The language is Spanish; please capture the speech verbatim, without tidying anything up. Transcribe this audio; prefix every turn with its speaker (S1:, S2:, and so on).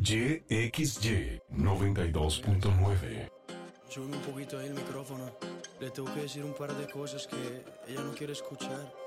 S1: Y X Y noventa y dos punto nueve.
S2: Sube un poquito ahí el micrófono. Le tengo que decir un par de cosas que ella no quiere escuchar.